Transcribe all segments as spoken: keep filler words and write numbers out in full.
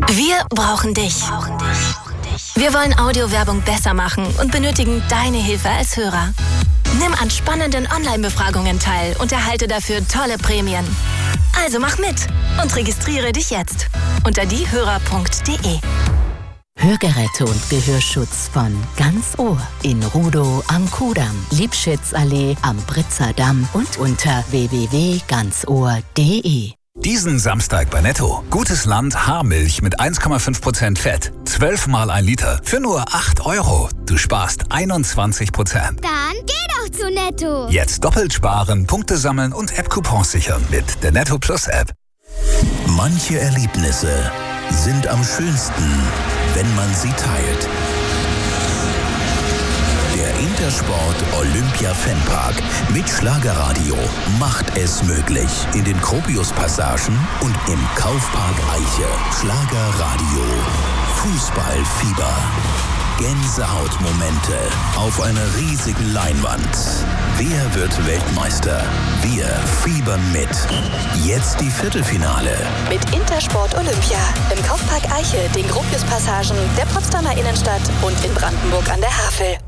Wir brauchen dich. Wir wollen Audiowerbung besser machen und benötigen deine Hilfe als Hörer. Nimm an spannenden Online-Befragungen teil und erhalte dafür tolle Prämien. Also mach mit und registriere dich jetzt unter diehörer punkt de. Hörgeräte und Gehörschutz von Ganz Ohr in Rudow am Kudamm, Liebschitzallee am Britzer Damm und unter w w w punkt ganz ohr punkt de. Diesen Samstag bei Netto. Gutes Land Haarmilch mit eins Komma fünf Prozent Fett. zwölf Mal ein Liter für nur acht Euro. Du sparst einundzwanzig Prozent. Dann geh doch zu Netto. Jetzt doppelt sparen, Punkte sammeln und App-Coupons sichern mit der Netto Plus App. Manche Erlebnisse sind am schönsten, wenn man sie teilt. Der Intersport Olympia Fanpark mit Schlagerradio macht es möglich. In den Gropius-Passagen und im Kaufpark Eiche. Schlagerradio. Fußballfieber. Gänsehautmomente auf einer riesigen Leinwand. Wer wird Weltmeister? Wir fiebern mit. Jetzt die Viertelfinale. Mit Intersport Olympia im Kaufpark Eiche, den Gropius-Passagen, der Potsdamer Innenstadt und in Brandenburg an der Havel.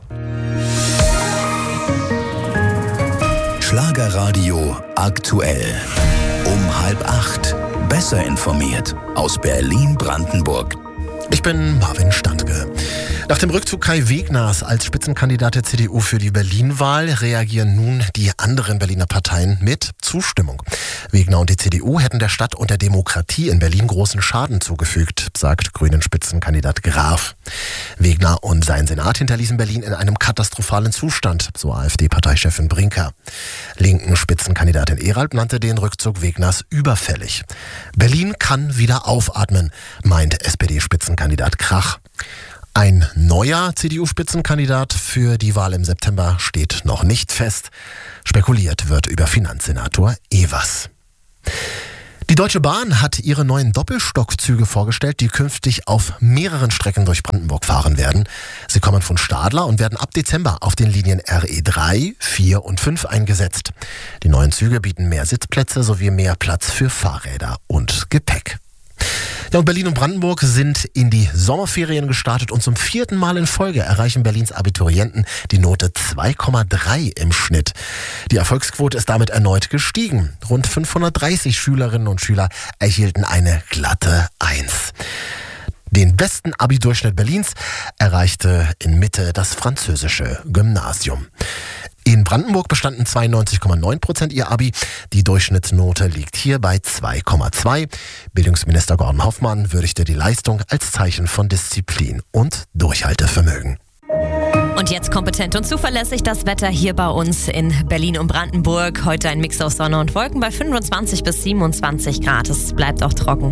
Schlagerradio aktuell. Um halb acht. Besser informiert aus Berlin-Brandenburg. Ich bin Marvin Standke. Nach dem Rückzug Kai Wegners als Spitzenkandidat der C D U für die Berlin-Wahl reagieren nun die anderen Berliner Parteien mit Zustimmung. Wegner und die C D U hätten der Stadt und der Demokratie in Berlin großen Schaden zugefügt, sagt Grünen-Spitzenkandidat Graf. Wegner und sein Senat hinterließen Berlin in einem katastrophalen Zustand, so AfD-Parteichefin Brinker. Linken Spitzenkandidatin Erald nannte den Rückzug Wegners überfällig. Berlin kann wieder aufatmen, meint S P D-Spitzenkandidat Krach. Ein neuer C D U-Spitzenkandidat für die Wahl im September steht noch nicht fest. Spekuliert wird über Finanzsenator Evers. Die Deutsche Bahn hat ihre neuen Doppelstockzüge vorgestellt, die künftig auf mehreren Strecken durch Brandenburg fahren werden. Sie kommen von Stadler und werden ab Dezember auf den Linien R E drei, vier und fünf eingesetzt. Die neuen Züge bieten mehr Sitzplätze sowie mehr Platz für Fahrräder und Gepäck. Ja, und Berlin und Brandenburg sind in die Sommerferien gestartet und zum vierten Mal in Folge erreichen Berlins Abiturienten die Note zwei Komma drei im Schnitt. Die Erfolgsquote ist damit erneut gestiegen. Rund fünfhundertdreißig Schülerinnen und Schüler erhielten eine glatte eins. Den besten Abi-Durchschnitt Berlins erreichte in Mitte das französische Gymnasium. In Brandenburg bestanden zweiundneunzig Komma neun Prozent ihr Abi. Die Durchschnittsnote liegt hier bei zwei Komma zwei. Bildungsminister Gordon Hoffmann würdigte die Leistung als Zeichen von Disziplin und Durchhaltevermögen. Und jetzt kompetent und zuverlässig das Wetter hier bei uns in Berlin und Brandenburg. Heute ein Mix aus Sonne und Wolken bei fünfundzwanzig bis siebenundzwanzig Grad. Es bleibt auch trocken.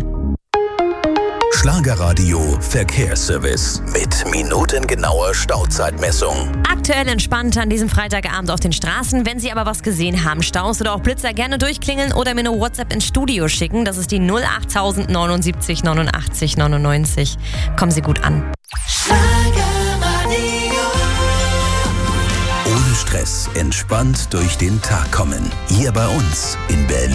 Schlagerradio Verkehrsservice mit minutengenauer Stauzeitmessung. Aktuell entspannt an diesem Freitagabend auf den Straßen. Wenn Sie aber was gesehen haben, Staus oder auch Blitzer, gerne durchklingeln oder mir eine WhatsApp ins Studio schicken. Das ist die null acht tausend neunundsiebzig neunundachtzig neunundneunzig. Kommen Sie gut an. Ohne Stress, entspannt durch den Tag kommen. Hier bei uns in Berlin.